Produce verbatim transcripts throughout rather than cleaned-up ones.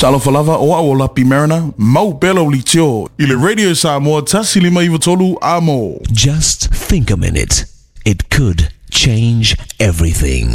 Talo falava o o la pimerna, mau belo li tio. Ile radio sa mo tasi lima iwa tolu amo. Just think a minute. It could change everything.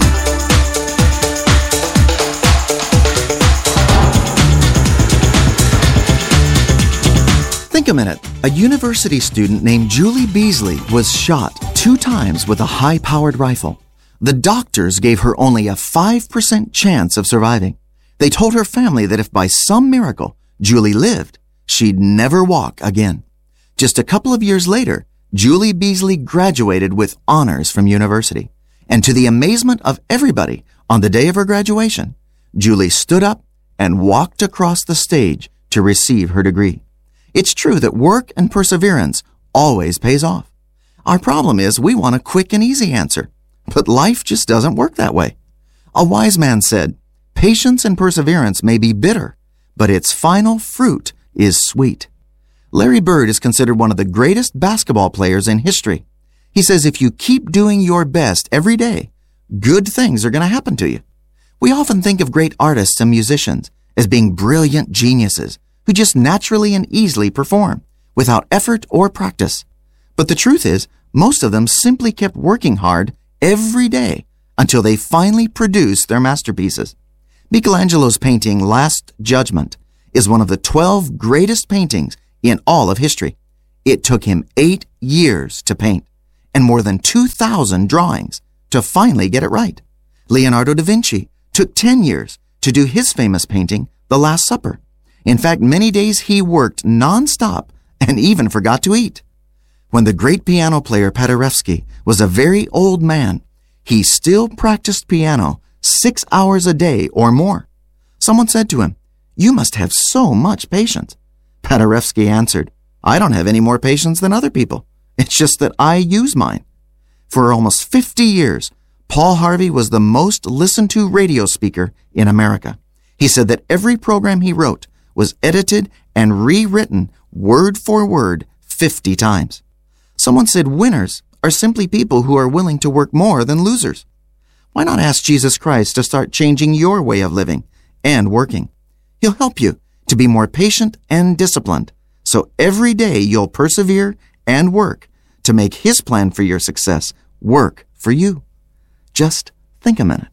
Think a minute. A university student named Julie Beasley was shot two times with a high-powered rifle. The doctors gave her only a five percent chance of surviving. They told her family that if by some miracle Julie lived, she'd never walk again. Just a couple of years later, Julie Beasley graduated with honors from university. And to the amazement of everybody, on the day of her graduation, Julie stood up and walked across the stage to receive her degree. It's true that work and perseverance always pays off. Our problem is we want a quick and easy answer, but life just doesn't work that way. A wise man said, "Patience and perseverance may be bitter, but its final fruit is sweet." Larry Bird is considered one of the greatest basketball players in history. He says if you keep doing your best every day, good things are going to happen to you. We often think of great artists and musicians as being brilliant geniuses who just naturally and easily perform without effort or practice. But the truth is, most of them simply kept working hard every day until they finally produced their masterpieces. Michelangelo's painting Last Judgment is one of the twelve greatest paintings in all of history. It took him eight years to paint and more than two thousand drawings to finally get it right. Leonardo da Vinci took ten years to do his famous painting, The Last Supper. In fact, many days he worked non-stop and even forgot to eat. When the great piano player Paderewski was a very old man, he still practiced piano six hours a day or more. Someone said to him, "You must have so much patience." Paderewski answered, "I don't have any more patience than other people. It's just that I use mine." For almost fifty years, Paul Harvey was the most listened to radio speaker in America. He said that every program he wrote was edited and rewritten word for word fifty times. Someone said winners are simply people who are willing to work more than losers. Why not ask Jesus Christ to start changing your way of living and working? He'll help you to be more patient and disciplined, so every day you'll persevere and work to make His plan for your success work for you. Just think a minute.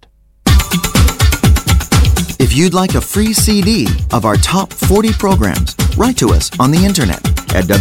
If you'd like a free C D of our top forty programs, write to us on the internet at